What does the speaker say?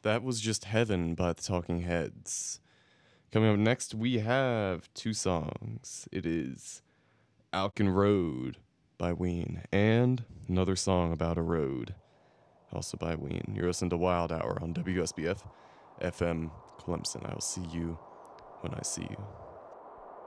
That was just Heaven by the Talking Heads. Coming up next, we have two songs. It is Alkin Road by Ween and another song about a road, also by Ween. You're listening to Wild Hour on WSBF FM Clemson. I will see you when I see you.